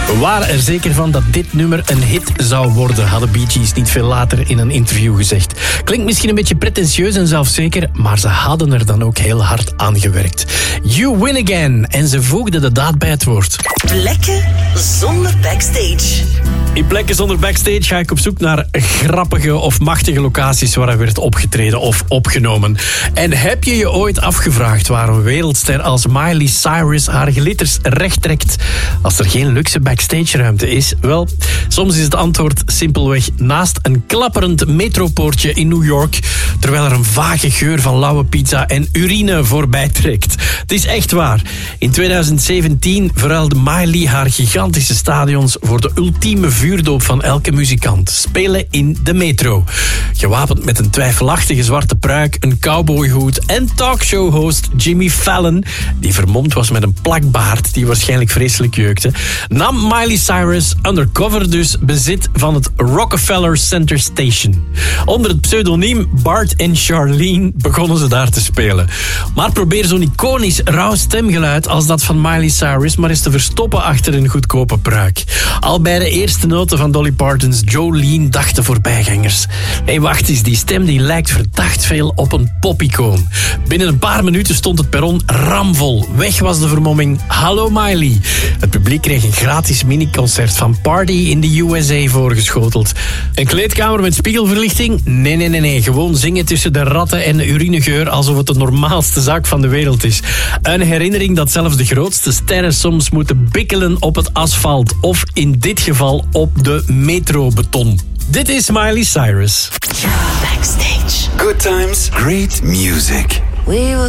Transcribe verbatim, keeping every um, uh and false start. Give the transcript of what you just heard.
We waren er zeker van dat dit nummer een hit zou worden, hadden Bee Gees niet veel later in een interview gezegd. Klinkt misschien een beetje pretentieus en zelfzeker, maar ze hadden er dan ook heel hard aan gewerkt. You win again. En ze voegden de daad bij het woord. Plekken zonder backstage. In Plekken zonder backstage ga ik op zoek naar grappige of machtige locaties waar er werd opgetreden of opgenomen. En heb je je ooit afgevraagd waar een wereldster als Miley Cyrus haar glitters recht trekt als er geen luxe backstageruimte is? Wel, soms is het antwoord simpelweg naast een klapperend metropoortje in New York, terwijl er een vage geur van lauwe pizza en urine voorbij trekt. Het is echt waar. In tweeduizend zeventien verruilde Miley haar gigantische stadions voor de ultieme vuurdoop van elke muzikant. Spelen in de metro. Gewapend met een twijfelachtige zwarte pruik, een cowboyhoed en talkshow-host Jimmy Fallon, die vermomd was met een plakbaard die waarschijnlijk vreselijk jeukte, nam Miley Cyrus undercover dus bezit van het Rockefeller Center Station. Onder het pseudoniem Bart en Charlene begonnen ze daar te spelen. Maar probeer zo'n iconisch rauw stemgeluid als dat van Miley Cyrus maar eens te verstoppen achter een goedkope pruik. Al bij de eerste noten van Dolly Parton's Jolene dachten voorbijgangers: hé, hey, wacht eens, die stem die lijkt verdacht veel op een popicoon. Binnen een paar minuten stond het perron ramvol. Weg was de vermomming. Hallo Miley. Het publiek kreeg een gratis miniconcert van Party in de U S A voorgeschoteld. Een kleedkamer met spiegelverlichting? Nee, nee, nee, nee. Gewoon zingen tussen de ratten en de urinegeur alsof het de normaalste zaak van de wereld is. Een herinnering dat zelfs de grootste sterren soms moeten bikkelen op het asfalt. Of in dit geval op de metrobeton. Dit is Miley Cyrus. Backstage. Good times, great music. We were